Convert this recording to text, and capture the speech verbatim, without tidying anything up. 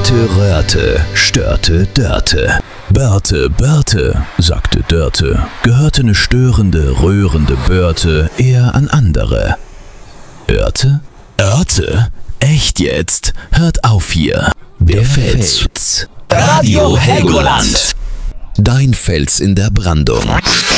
Röhrte, Röhrte, störte, dörte. Börte, Börte, sagte Dörte, gehörte ne störende, rührende Börte eher an andere. Örte? Örte? Echt jetzt? Hört auf hier. Wer fällt's? Radio Helgoland. Dein Fels in der Brandung.